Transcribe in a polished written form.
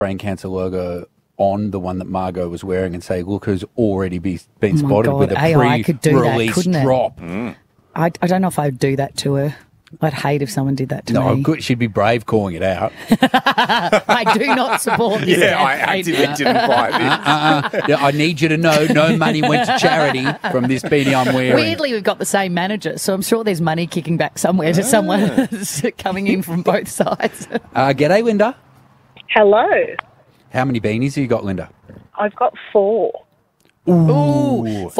brain cancer logo on the one that Margot was wearing and say, look who's already been spotted God, with a AI could do that, pre-release couldn't it? drop. I don't know if I'd do that to her. I'd hate if someone did that to No, me. good. She'd be brave calling it out. I do not support this. Yeah, I campaign. actively didn't buy this. Yeah, I need you to know no money went to charity from this beanie I'm wearing. Weirdly, we've got the same manager, so I'm sure there's money kicking back somewhere to someone that's coming in from both sides. G'day, Linda. Hello. How many beanies have you got, Linda? I've got 4. Ooh.